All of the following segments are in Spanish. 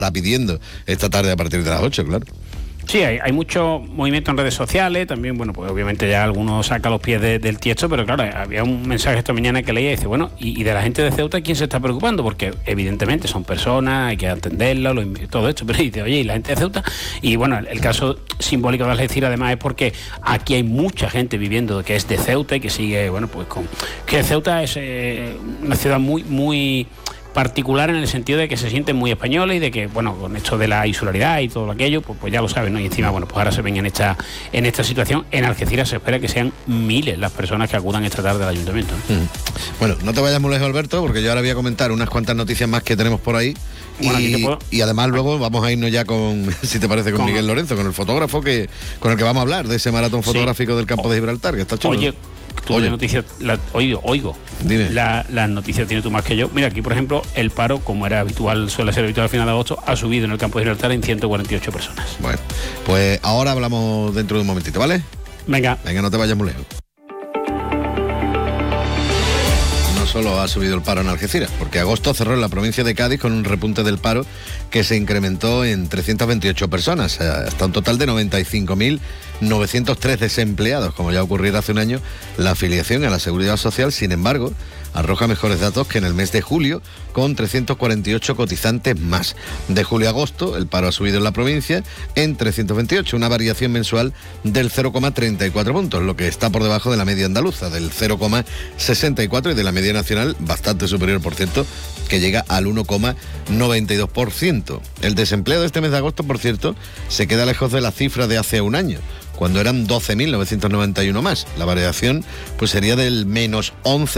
está pidiendo esta tarde a partir de las 8, claro. Sí, hay mucho movimiento en redes sociales, también, bueno, pues obviamente ya algunos sacan los pies del tiesto, pero claro, había un mensaje esta mañana que leía y dice, bueno, y de la gente de Ceuta, ¿quién se está preocupando? Porque evidentemente son personas, hay que atenderlas, todo esto, pero dice, oye, ¿y la gente de Ceuta? Y bueno, el caso simbólico de Algeciras además es porque aquí hay mucha gente viviendo que es de Ceuta y que sigue, bueno, pues que Ceuta es una ciudad muy particular en el sentido de que se sienten muy españoles y de que, bueno, con esto de la insularidad y todo aquello, pues ya lo saben, ¿no? Y encima, bueno, pues ahora se ven en esta situación. En Algeciras se espera que sean miles las personas que acudan esta tarde al ayuntamiento. Bueno, no te vayas muy lejos, Alberto, porque yo ahora voy a comentar unas cuantas noticias más que tenemos por ahí. Bueno, y además luego vamos a irnos ya con, si te parece, con Miguel Lorenzo, con el fotógrafo con el que vamos a hablar de ese maratón fotográfico del campo de Gibraltar, que está chulo. Oye, noticias, oigo. Dime. Las noticias tienes tú más que yo. Mira, aquí por ejemplo, el paro, como suele ser habitual al final de agosto, ha subido en el campo de Gibraltar en 148 personas. Bueno, pues ahora hablamos dentro de un momentito, ¿vale? Venga, no te vayas muy lejos. No solo ha subido el paro en Algeciras, porque agosto cerró en la provincia de Cádiz con un repunte del paro que se incrementó en 328 personas, hasta un total de 95.903 desempleados. Como ya ocurriera hace un año, la afiliación a la Seguridad Social, sin embargo, arroja mejores datos que en el mes de julio, con 348 cotizantes más. De julio a agosto, el paro ha subido en la provincia en 328, una variación mensual del 0,34 puntos, lo que está por debajo de la media andaluza, del 0,64, y de la media nacional, bastante superior, por cierto, que llega al 1,92%. El desempleo de este mes de agosto, por cierto, se queda lejos de la cifra de hace un año, cuando eran 12.991 más. La variación pues sería del menos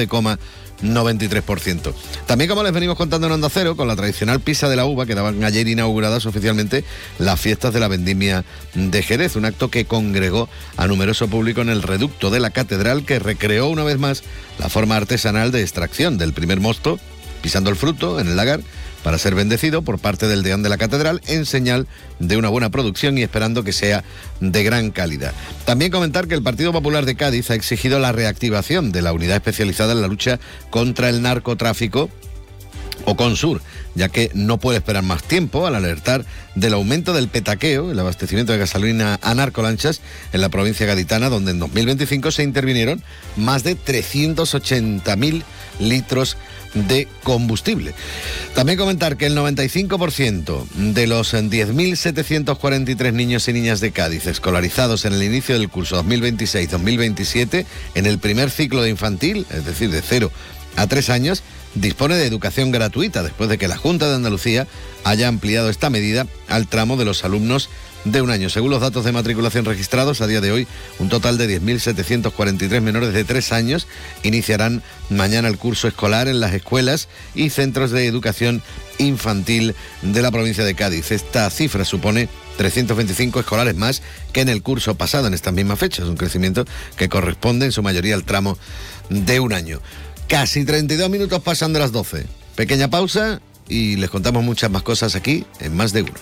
11,93%. También, como les venimos contando en Onda Cero, con la tradicional pisa de la uva, quedaban ayer inauguradas oficialmente las fiestas de la vendimia de Jerez, un acto que congregó a numeroso público en el reducto de la catedral, que recreó una vez más la forma artesanal de extracción del primer mosto, pisando el fruto en el lagar, para ser bendecido por parte del deán de la catedral en señal de una buena producción y esperando que sea de gran calidad. También comentar que el Partido Popular de Cádiz ha exigido la reactivación de la unidad especializada en la lucha contra el narcotráfico, o Consur, ya que no puede esperar más tiempo, al alertar del aumento del petaqueo, el abastecimiento de gasolina a narcolanchas en la provincia gaditana, donde en 2025 se intervinieron más de 380.000 litros de combustible. También comentar que el 95% de los 10.743 niños y niñas de Cádiz escolarizados en el inicio del curso 2026-2027 en el primer ciclo de infantil, es decir, de 0 a 3 años, dispone de educación gratuita, después de que la Junta de Andalucía haya ampliado esta medida al tramo de los alumnos de un año. Según los datos de matriculación registrados, a día de hoy, un total de 10.743 menores de 3 años iniciarán mañana el curso escolar en las escuelas y centros de educación infantil de la provincia de Cádiz. Esta cifra supone 325 escolares más que en el curso pasado, en estas mismas fechas, un crecimiento que corresponde en su mayoría al tramo de un año. Casi 32 minutos pasan de las 12. Pequeña pausa y les contamos muchas más cosas aquí en Más de Uno.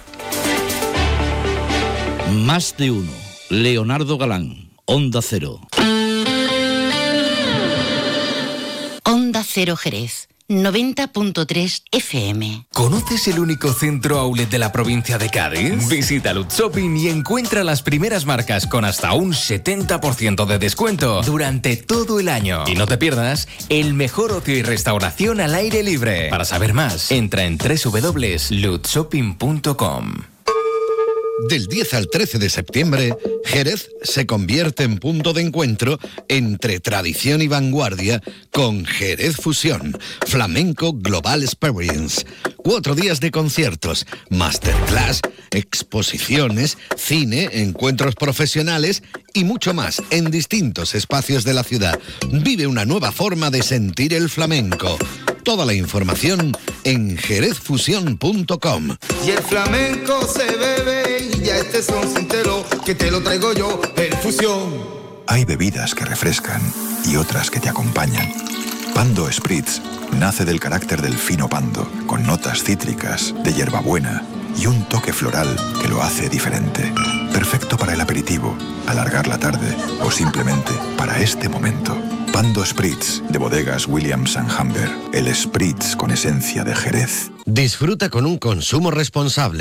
Más de Uno. Leonardo Galán, Onda Cero. Onda Cero Jerez, 90.3 FM. ¿Conoces el único centro outlet de la provincia de Cádiz? Visita Lutz Shopping y encuentra las primeras marcas con hasta un 70% de descuento durante todo el año. Y no te pierdas el mejor ocio y restauración al aire libre. Para saber más, entra en www.lutzshopping.com. Del 10 al 13 de septiembre, Jerez se convierte en punto de encuentro entre tradición y vanguardia con Jerez Fusión, Flamenco Global Experience. 4 días de conciertos, masterclass, exposiciones, cine, encuentros profesionales y mucho más en distintos espacios de la ciudad. Vive una nueva forma de sentir el flamenco. Toda la información en jerezfusión.com. Y el flamenco se bebe y ya este son sincero, que te lo traigo yo, el Fusión. Hay bebidas que refrescan y otras que te acompañan. Pando Spritz nace del carácter del fino pando, con notas cítricas, de hierbabuena y un toque floral que lo hace diferente. Perfecto para el aperitivo, alargar la tarde o simplemente para este momento. Pando Spritz, de bodegas Williams & Humber. El Spritz con esencia de Jerez. Disfruta con un consumo responsable.